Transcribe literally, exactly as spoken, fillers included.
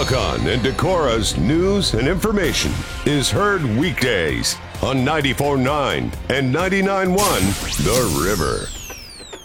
Wakan and Decorah's news and information is heard weekdays on ninety-four point nine and ninety-nine point one The River.